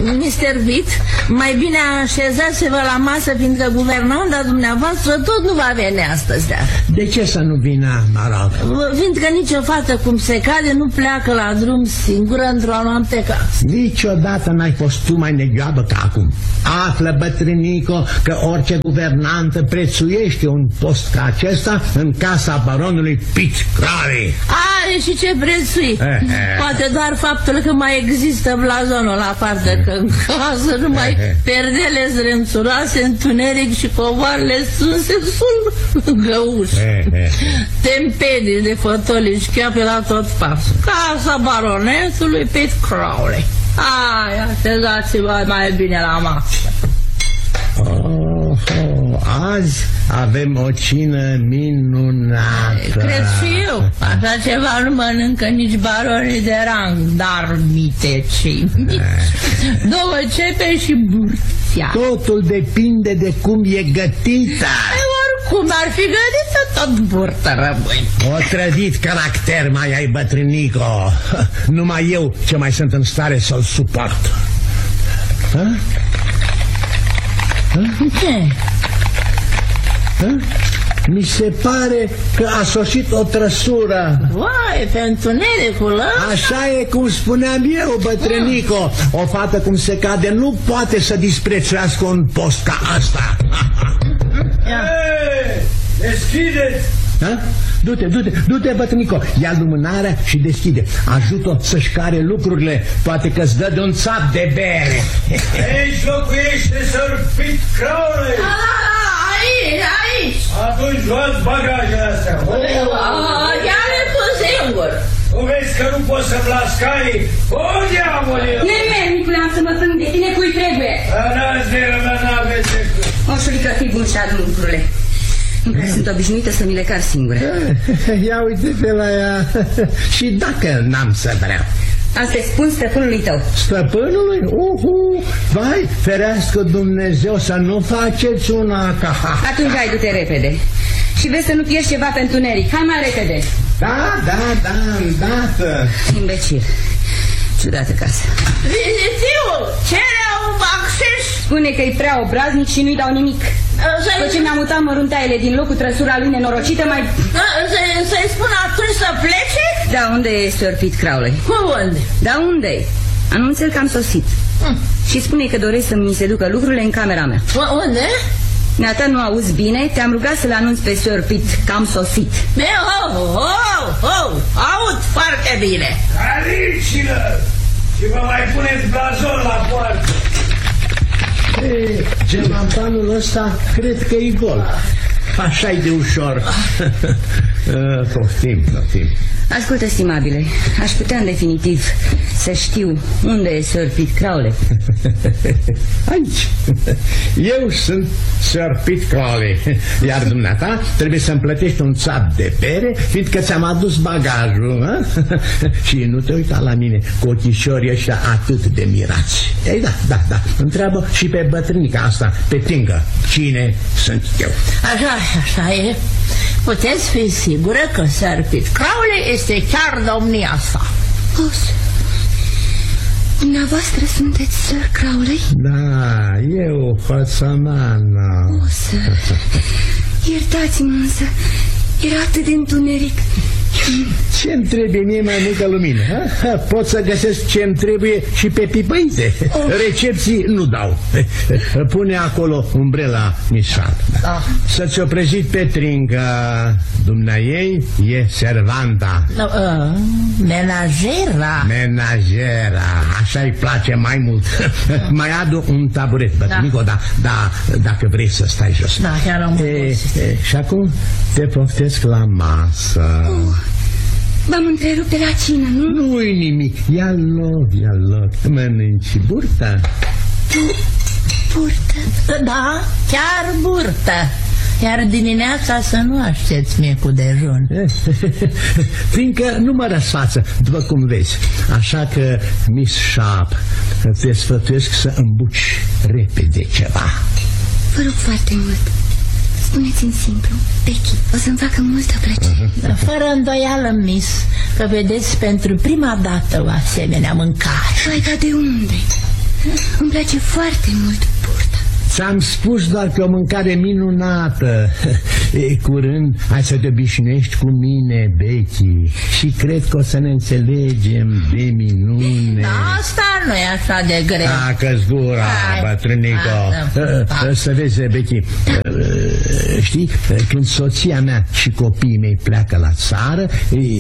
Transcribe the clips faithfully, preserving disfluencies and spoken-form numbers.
mister Witt, mai bine așezați-vă la masă, fiindcă guvernanta dumneavoastră tot nu va veni astăzi. De ce să nu vină, mă rog? Fiindcă nicio fată cum se cade nu pleacă la drum singură într-o noapte ca asta. Niciodată n-ai fost tu mai negioabă ca acum. Află, bătrânico, că orice guvernantă prețuiește un post ca acesta în casa baronului Pitt Crawley. Are și ce prețui. Eh, eh. Poate doar faptul că mai există blazonul la parte, că în casă numai eh, eh. perdele zrențuroase, întuneric și covoarele strânse sunt găuși. Eh, eh. Tempedii de fotolici, șchioape la tot pasul. Casa baronetului Pitt Crawley. Hai, așezați-vă mai bine la masă. Oh, oh, azi avem o cină minunată. Cred și eu. Așa ceva nu mănâncă nici baronii de rang, dar mitecii. Două cepe și burția. Totul depinde de cum e gătită. Cum ar fi gătită, tot burtă rămâi. O trădit caracter mai ai, bătrânico. Numai eu ce mai sunt în stare să-l suport. Ha? Ce? Ha? Mi se pare că a sosit o trăsură. Vai, pe întunericul ăsta? Așa e cum spuneam eu, bătrânico. O fată cum se cade nu poate să disprețuiască un post ca asta. Hei, deschideți! Du-te, du-te, du-te, bătrânico. Ia lumânarea și deschide. Ajută-o să-și care lucrurile. Poate că-ți dă de un țap de bere. Aici locuiește Sir Pitt Crawley. Aici, aici. Atunci luați bagajele astea. Ia le tu singur. Nu vezi că nu poți să-mi las caii? O, diavolilor! Nemernicule, am să mă strâng de tine cui trebuie. N-ați de rămă, n-aveți decât. Moșurică, fii bun și adu lucrurile. Încă sunt obișnuită să mi le car singure. Ia uite pe la ea. Și dacă n-am să vreau? Asta-i spun stăpânului tău. Stăpânului? Uhu, vai, ferească Dumnezeu să nu faceți una ca... Atunci hai, du-te repede. Și vezi să nu pierzi ceva pe întuneric. Hai mai repede. Da, da, da, îndată. Imbecil. Ciudată casă. Vizițiul, cere un bacșiș. Spune că-i prea obraznic și nu-i dau nimic. După ce mi-am mutat măruntaiele din loc cu trăsura lui nenorocită, mai... Să-i spun atunci să plece? Da, unde e Sir Pitt Crawley? Unde? Da, unde e? Anunță-l că am sosit. hmm. Și spune că doresc să-mi se ducă lucrurile în camera mea. Unde? Neata, nu auzi bine? Te-am rugat să-l anunț pe Sir Pitt că am sosit. Oh, oh, oh, aud foarte bine. Aliților! Și vă mai puneți blazon la poartă. Ei, gemantanul ăsta cred că e gol. Așa-i de ușor. Poftim, poftim. Ascultă, stimabile, aș putea în definitiv să știu unde e Sir Pitt Crawley. Aici. Eu sunt Sir Pitt Crawley. Iar dumneata trebuie să-mi plătești un țap de bere, fiindcă ți-am adus bagajul. Și nu te uita la mine cu ochișorii ăștia atât de mirați. Ei, da, da, da. Întreabă și pe bătrânica asta, pe tingă, cine sunt eu. Așa, așa e. Puteți fi sigură că Sir Pitt Crawley este chiar domnia sa. O, dumneavoastră sunteți Sir Crawley? Da, eu, fața mea, no. O, Sir, iertați-mă însă, era atât de întuneric. Ce-mi trebuie mie mai multă lumină? Ha? Pot să găsesc ce-mi trebuie și pe pipăite. oh. Recepții nu dau. Pune acolo umbrela, Mișal. ah. Să-ți oprezit Petrinca. Dumneaei e servanta. uh, Menajera. Menajera. Așa-i place mai mult. Mai adu un taburet, bătrânico, da. da, da, dacă vrei să stai jos. Da, chiar am e, e, Și acum te poftesc la masă. oh. V-am întrerupt de la cină, nu? Nu-i nimic, ia loc, ia loc. Mănânci burtă? Burtă? Da, chiar burtă. Iar dimineața să nu aștepți micul dejun. Fiindcă nu mă răsfață, după cum vezi. Așa că, Miss Sharp, te sfătuiesc să îmbuci repede ceva. Vă rog foarte mult. Spuneți-mi simplu, Becky, o să-mi facă multă plăcere. uh-huh. Fără îndoială, Miss, că vedeți pentru prima dată o asemenea mâncare. Vai, dar de unde? Îmi place foarte mult burta. Ți-am spus doar că o mâncare minunată. E, curând ai să te obișnuiești cu mine, Becky, și cred că o să ne înțelegem de minune. Da, asta nu e așa de greu. A, că-ți gura, bătrânică. Să vezi, Becky, știi, când soția mea și copiii mei pleacă la țară,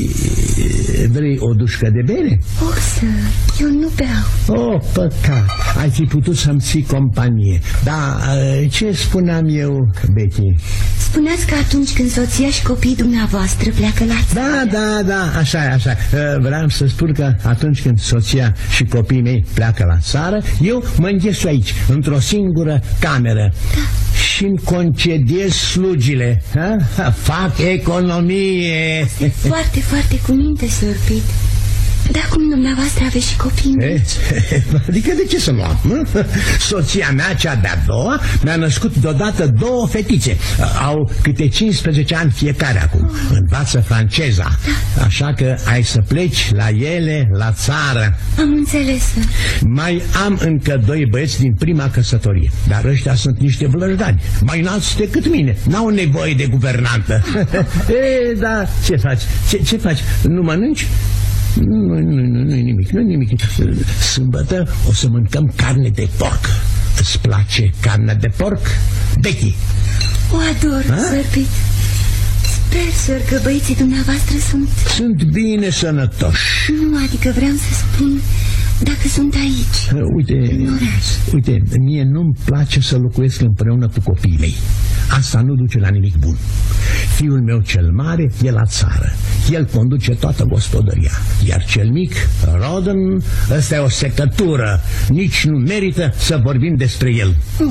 vrei o dușcă de bere? O, să, eu nu beau. Oh, păcat, ai fi putut să-mi ții companie. Da, ce spuneam eu, Becky? Spuneați că atunci când soția și copiii dumneavoastră pleacă la țară. Da, da, da, așa e, așa. Vreau să spun că atunci când soția și copiii mei pleacă la țară, eu mă înghesu aici, într-o singură cameră. Da. Și îmi concediez slugile. Ha? Fac economie. Foarte, foarte cu minte, Sir Pete. Dar cum dumneavoastră aveți și copii mici? Adică de ce să nu am? Soția mea, cea de-a doua, mi-a născut deodată două fetițe. Au câte cincisprezece ani fiecare acum. Învață franceza. Așa că ai să pleci la ele la țară. Am înțeles. Mai am încă doi băieți din prima căsătorie. Dar ăștia sunt niște vlăjdani, mai înalți decât mine. N-au nevoie de guvernantă. E, da, ce faci? Ce, ce faci? Nu mănânci? Nu, nu, nu, nu nimic, nu nimic. Sâmbătă o să mâncăm carne de porc. Îți place carne de porc, Becky? O ador, Sir Pete. Sper, sir, că băieții dumneavoastră sunt... Sunt bine sănătoși. Nu, adică vreau să spun dacă sunt aici. Uite, uite, mie nu-mi place să locuiesc împreună cu copiii mei. Asta nu duce la nimic bun. Fiul meu cel mare e la țară. El conduce toată gospodăria. Iar cel mic, Roden, ăsta e o secătură. Nici nu merită să vorbim despre el. Oh,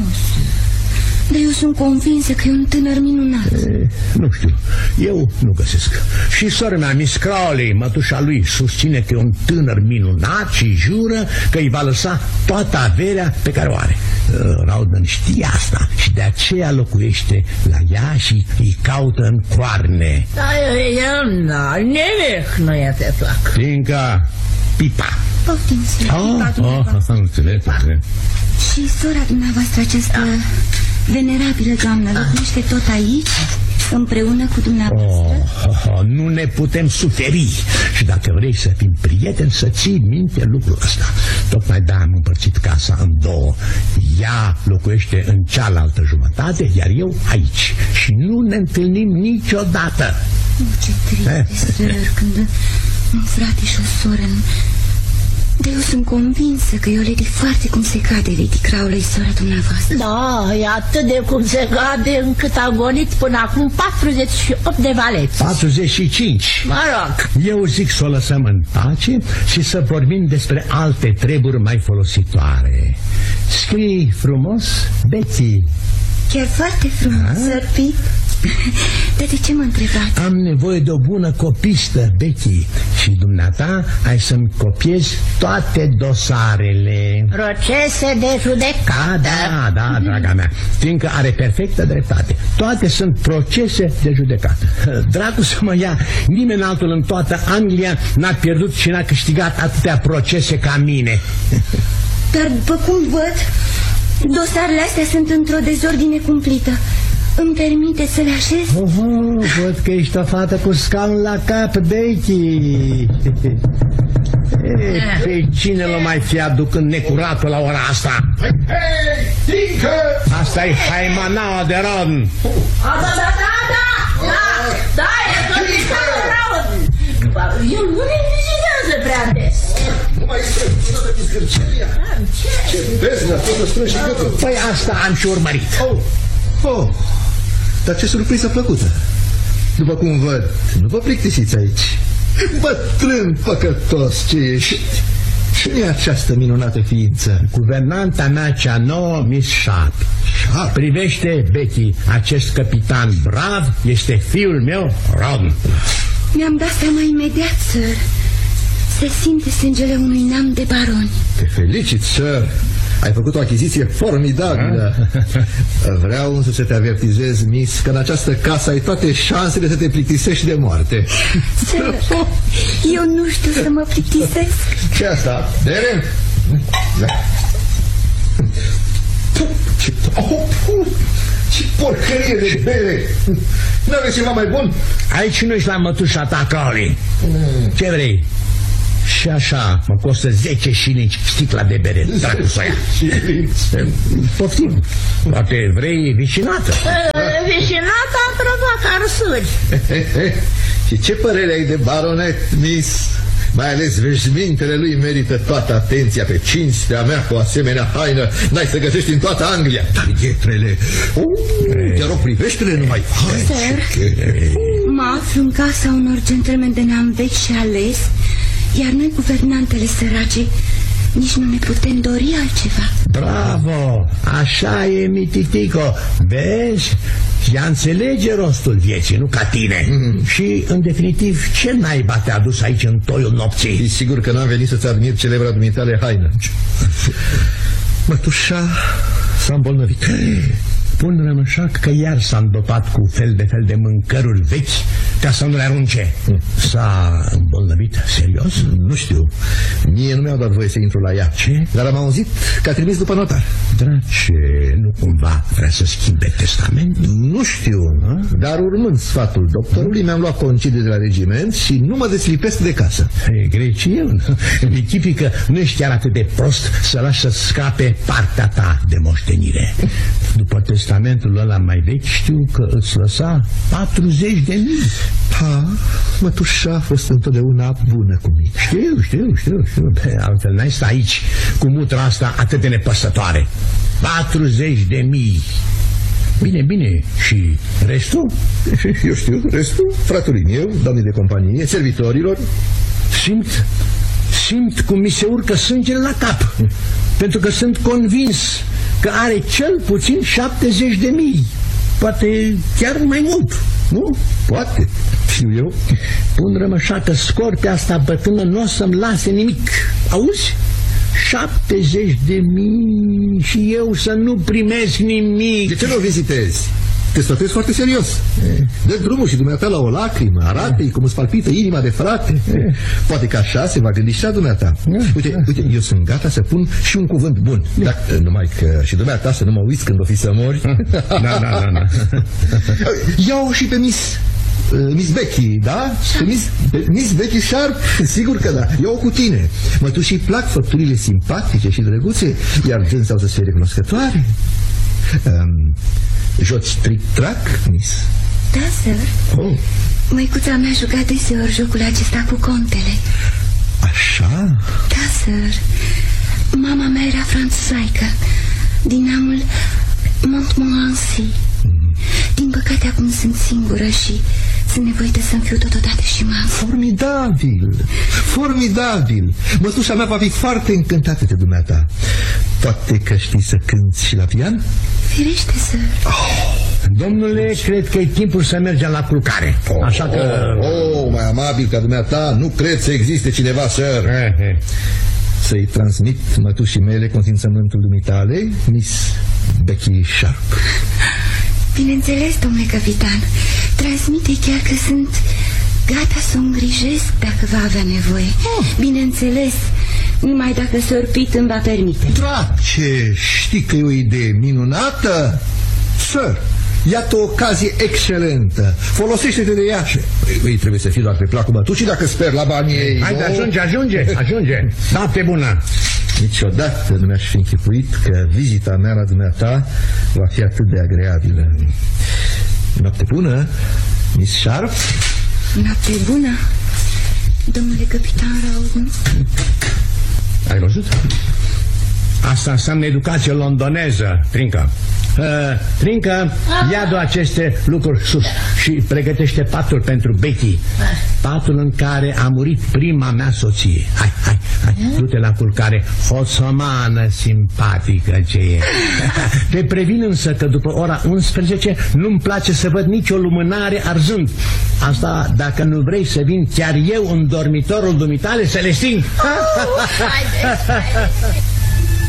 dar eu sunt convinsă că e un tânăr minunat. E, nu știu, eu nu găsesc. Și sora mea, Miss Crowley, mătușa lui, susține că e un tânăr minunat și jură că îi va lăsa toată averea pe care o are. Roden știe asta și de aceea locuiește la ea și îi caută în coarne. Da, eu nu, nimic nu e te plac. Fiindcă pipa. Poftim, sir. Oh, oh, am înțeles. Și sora dumneavoastră, această venerabilă doamnă, locuiește tot aici, împreună cu dumneavoastră? Oh, oh, nu ne putem suferi. Și dacă vrei să fim prieteni, să ții minte lucrul ăsta. Tocmai de-aia am împărțit casa în două. Ea locuiește în cealaltă jumătate, iar eu aici. Și nu ne întâlnim niciodată. Oh, ce triste, sir, când un frate și o soră... Dar eu sunt convinsă că e o lady foarte cum se cade, Lady Crowley, sora dumneavoastră. Da, e atât de cum se cade încât a gonit până acum patruzeci și opt de valeți. patruzeci și cinci. Mă rog. Eu zic să o lăsăm în pace și să vorbim despre alte treburi mai folositoare. Scrii frumos, Betty. Chiar foarte frumos, Sir Pete. Dar de ce mă întrebați? Am nevoie de o bună copistă, Becky. Și dumneata ai să-mi copiezi toate dosarele. Procese de judecată. Da, da, draga mea. Fiindcă are perfectă dreptate. Toate sunt procese de judecată. Dracu să mă ia, nimeni altul în toată Anglia n-a pierdut și n-a câștigat atâtea procese ca mine. Dar după cum văd, dosarele astea sunt într-o dezordine cumplită. Îmi permite să le așez? Oh, oh, văd că ești o fată cu scaun la cap, Becky. E, pe cine l-o mai fi aducând necuratul la ora asta? Hei, Tincă! Asta e haimanaua de Ron. Da, da, da, da, da, da, e tot Ron. Eu nu ne vizitează prea des. Nu mai strângi, nu te zgârceria. Ce beznă, tot o strângi și gâtul. Păi asta am și urmărit. Oh, oh, dar ce surpriză plăcută. După cum văd, nu vă plictisiți aici. Bătrân păcătos ce ești. Cine e această minunată ființă? Guvernanta mea cea nouă, Miss Sharp. Sharp? Privește, Becky, acest capitan brav este fiul meu, Ron. Mi-am dat seama imediat, sir. Se simte sângele unui neam de baroni. Te felicit, sir. Ai făcut o achiziție formidabilă. Vreau însă să te avertizez, Miss, că în această casă ai toate șansele să te plictisești de moarte. Sir, eu nu știu să mă plictisesc. Ce asta? Bere? Ce, oh, ce porcărie de bere! N-aveți ceva mai bun? Aici nu ești la mătușa ta, Crowley. Mm. Ce vrei? Și așa, mă costă zece șilingi sticla de bere. Dracu să ia. Poftim. Poate vrei vicinată? Vicinata a provoacă arsuri. Și ce părere ai de baronet, Miss? Mai ales veșmintele lui merită toată atenția. Pe cinstea mea cu asemenea haină n-ai să găsești în toată Anglia. Dar ghetrele, oh, te rog, privește-le numai. Sir, mă aflu în casa unor gentlemen de neam vechi și ales, iar noi, guvernantele sărace, nici nu ne putem dori altceva. Bravo, așa e, mititico. Vezi? Ea înțelege rostul vieții, nu ca tine. mm. Și, în definitiv, ce naiba te-a dus aici în toiul nopții? E sigur că n-am venit să-ți admir celebra dumitale haină. Mătușa s-a îmbolnăvit. Pun rămășac că iar s-a îndăpat cu fel de fel de mâncăruri vechi ca să nu le arunce. mm. S-a îmbolnăvit serios? Nu știu. Mie nu mi-au dat voie să intru la ea. Ce? Dar am auzit că a trimis după notar. Drace, nu cumva vrea să schimbe testamentul? Nu știu, nu? Dar urmând sfatul doctorului, mi-am luat concediu de la regiment și nu mă deslipesc de casă. E grecian. Mi închipui că nu ești chiar atât de prost să lași să scape partea ta de moștenire. După testamentul ăla mai vechi, știu că îți lăsa patruzeci de mii. Ha, mătușa a fost întotdeauna bună cu mine. Știu, știu, știu, știu. Pe altfel n-ai stat aici cu mutra asta atât de nepăsătoare. patruzeci de mii. Bine, bine. Și restul? Eu știu, restul fratului meu, doamnei de companie, servitorilor. Simt, simt cum mi se urcă sângele la cap. Pentru că sunt convins că are cel puțin șaptezeci de mii. Poate chiar mai mult, nu? Poate, știu eu. Pun rămășacă, scorpia asta bătână nu o să-mi lase nimic. Auzi? șaptezeci de mii și eu să nu primesc nimic. De ce nu o vizitezi? Te sfătuiesc foarte serios. Dă drumul și dumneata la o lacrimă. Arată-i cum îți palpită inima de frate. Poate că așa se va gândi și la dumneata. Uite, uite, eu sunt gata să pun și un cuvânt bun. Dar numai că și dumneata să nu mă uiți când o fi să mori. Da, da, da, da. Ia-o și pe Miss Miss Becky, da? Miss, Miss Becky Sharp, sigur că da. Ia-o cu tine. Mătușii plac făpturile simpatice și drăguțe, iar dânsa o să fie recunoscătoare. um, Joci trick-track, Miss? Da, sir. Oh. Măicuța mea a jucat deseori jocul acesta cu contele. Așa? Da, sir. Mama mea era franțuzaică, din neamul Montmorency. mm. Din păcate acum sunt singură și sunt nevoită să-mi fiu totodată și mamă. Formidabil, formidabil. Mătușa mea va fi foarte încântată de dumneata. Poate că știi să cânti și la pian? Firește, sir. Oh. Domnule, cred că e timpul să mergem la culcare. oh, Așa că... Oh, oh, mai amabil ca dumneata, nu cred să existe cineva, sir. eh, eh. Să-i transmit mătușii mele consimțământul dumitale, Miss Becky Sharp. Bineînțeles, domnule capitan. Transmite chiar că sunt gata să o îngrijesc dacă va avea nevoie. oh. Bineînțeles, numai dacă Sir Pitt îmi va permite. Drace, știi că e o idee minunată? Sir, iată o ocazie excelentă. Folosește-te de ea. Ei trebuie să fie doar pe placul mătușii dacă sper la banii ei. Haide, ajunge, ajunge, ajunge. Noapte bună. Niciodată nu mi-aș fi închipuit că vizita mea la dumneata va fi atât de agreabilă. Noapte bună, Miss Sharp. Noapte bună, domnule capitan Rawdon. Ai văzut? Asta înseamnă educație londoneză, Trincă. Uh, Trincă, ia-du aceste lucruri sus și pregătește patul pentru Betty. Patul în care a murit prima mea soție. Hai, hai, hai, du-te la culcare. Hoțomană simpatică ce e. Te previn însă că după ora unsprezece nu-mi place să văd nicio lumânare arzând. Asta dacă nu vrei să vin chiar eu în dormitorul dumitale să le sting. Oh, haide, haide.